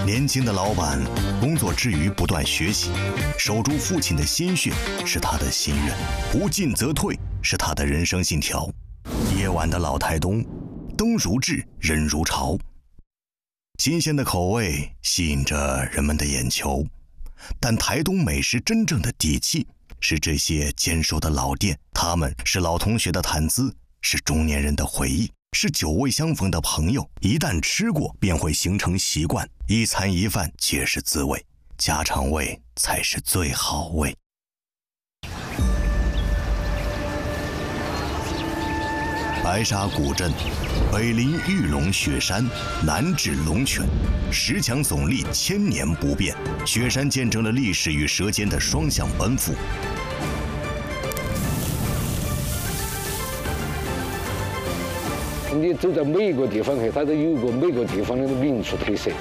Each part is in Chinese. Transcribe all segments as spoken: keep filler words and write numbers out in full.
年轻的老板工作之余不断学习，守住父亲的心血是他的心愿，不进则退是他的人生信条。夜晚的老台东，灯如炙，人如潮，新鲜的口味吸引着人们的眼球。但台东美食真正的底气是这些坚守的老店，他们是老同学的谈资，是中年人的回忆，是久未相逢的朋友。一旦吃过便会形成习惯，一餐一饭皆是滋味，家常味才是最好味。白沙古镇，北临玉龙雪山，南至龙泉，石墙耸立，千年不变。雪山见证了历史与舌尖的双向奔赴。 你走在每一个地方去，它都有一个每个地方的民族特色。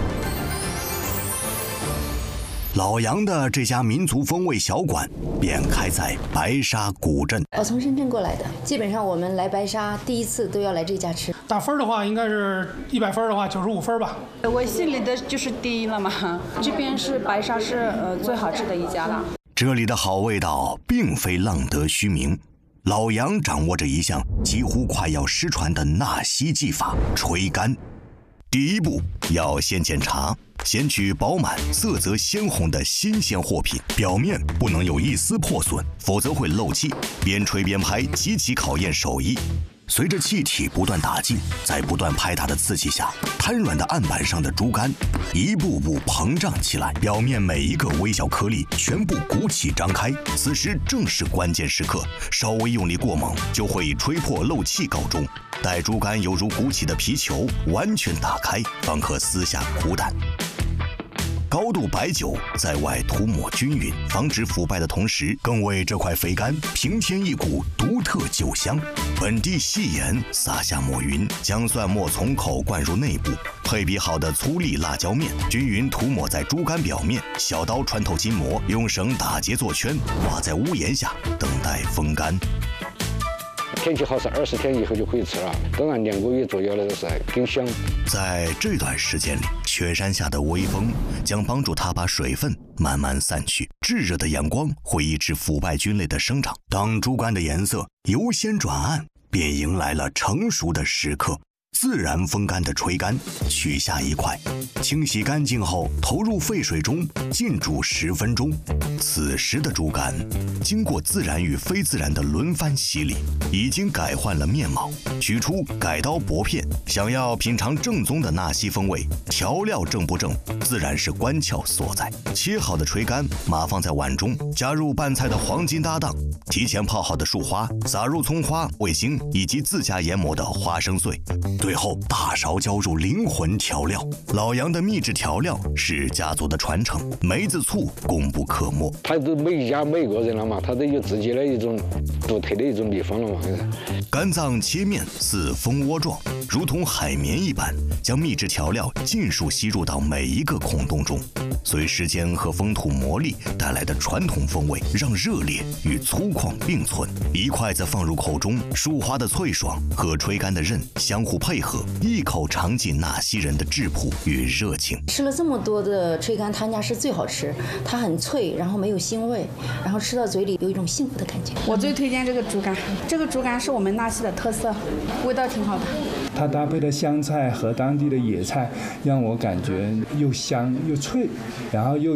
老杨的这家民族风味小馆便开在白沙古镇。 我从深圳过来的，基本上我们来白沙第一次都要来这家吃。 打分的话，应该是一百分的话，九十五分吧。 我心里的就是第一了嘛。这边是白沙市呃最好吃的一家了。 这里的好味道并非浪得虚名。老杨掌握着一项几乎快要失传的纳西技法——吹干。第一步要先检查，先取饱满、色泽鲜红的新鲜货品，表面不能有一丝破损，否则会漏气。边吹边拍，极其考验手艺。随着气体不断打进，在不断拍打的刺激下，瘫软的案板上的猪肝一步步膨胀起来，表面每一个微小颗粒全部鼓起张开。此时正是关键时刻，稍微用力过猛，就会以吹破漏气告终。待猪肝犹如鼓起的皮球完全打开，方可撕下苦胆。高度白酒在外涂抹均匀，防止腐败的同时，更为这块肥肝平添一股独特酒香。本地细盐撒下抹匀，将蒜末从口灌入内部，配比好的粗粒辣椒面均匀涂抹在猪肝表面，小刀穿透筋膜，用绳打结做圈，挂在屋檐下等待风干。 天气好是二十天以后就可以吃了，当然两个月左右的是更香。 在这段时间里，雪山下的微风将帮助它把水分慢慢散去，炙热的阳光会抑制腐败菌类的生长。当猪肝的颜色由鲜转暗，便迎来了成熟的时刻。自然风干的吹干，取下一块，清洗干净后投入沸水中浸煮十分钟。此时的猪肝经过自然与非自然的轮番洗礼，已经改换了面貌。取出改刀薄片，想要品尝正宗的纳西风味，调料正不正自然是关窍所在。切好的吹干码放在碗中，加入拌菜的黄金搭档，提前泡好的树花，撒入葱花、味精以及自家研磨的花生碎。最后大勺浇入灵魂调料，老杨的秘制调料是家族的传承，梅子醋功不可没。 他都每一家每个人了嘛，他都有自己的一种独特的一种秘方了嘛。 肝脏切面似蜂窝状，如同海绵一般，将秘制调料尽数吸入到每一个孔洞中。随时间和风土磨砺带来的传统风味，让热烈与粗犷并存。一筷子放入口中，树花的脆爽和吹干的韧相互配合，一口尝尽纳西人的质朴与热情。 吃了这么多的吹干，他家是最好吃，它很脆，然后没有腥味，然后吃到嘴里有一种幸福的感觉。 我最推荐这个猪肝，这个猪肝是我们纳西的特色，味道挺好的。 它搭配的香菜和当地的野菜，让我感觉又香又脆，然后又